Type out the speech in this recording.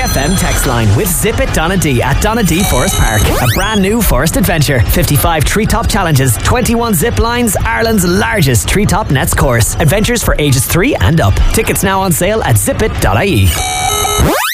FM text line with Zip It Donna D at Donna D Forest Park. A brand new forest adventure. 55 treetop challenges, 21 zip lines, Ireland's largest treetop nets course. Adventures for ages 3 and up. Tickets now on sale at zipit.ie.